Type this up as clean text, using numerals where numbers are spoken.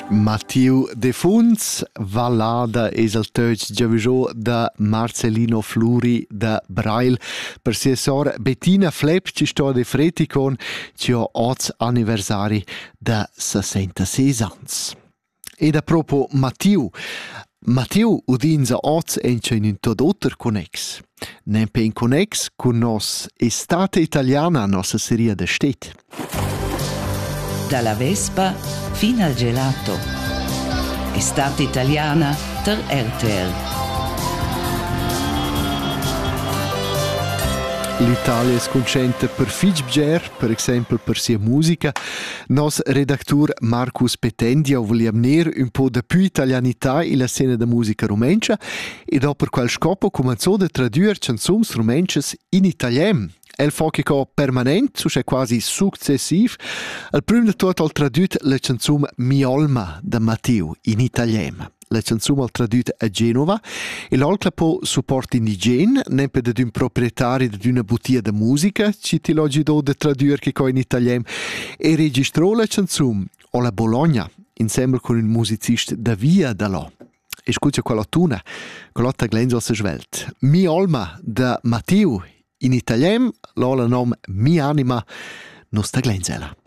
Mattiu De Funz, Vallada es il teutg giavisò da Marcellino Fluri da Brail per sia sora Bettina Flepp ci sto de Freticon ci ha 8 anniversari da 66 ans. Ed a propos Mattiu udins a 8 encha in un todotter connex. Nempe in connex con nos estate italiana nostra serie de stet. Dalla Vespa fino al gelato. Estate italiana ter RTL. L'Italia es contenta per Fitzbjer, per esempio per sia musica. Nos redactur Marcus Petendia volia venir un po' da più italianità in la scena da musica rumencia e dopo per quel scopo cominciò a tradurre canzons rumenches in italien. El fa che permanent, so c'è quasi successiv. Al primo di tutto ha tradotto la canzone Miolma da Mattiu in italien. La canzone ha tradotto a Genova e l'altra po supporto indigen, nempe da un proprietario di una bottiglia di musica, ci ti l'ho giusto da tradurre che in italien, e registrò la canzone alla Bologna, insieme con un musicista da via da là. E scusa quella tuna, quella glenza si svelt. Miolma da Mattiu in italien, la nome Mi Anima, non sta glenzela.